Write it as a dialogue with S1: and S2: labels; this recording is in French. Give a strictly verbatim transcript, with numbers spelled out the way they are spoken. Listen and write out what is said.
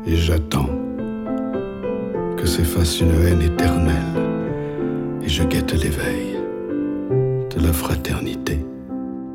S1: et j'attends que s'efface une haine éternelle, et je guette l'éveil de la fraternité.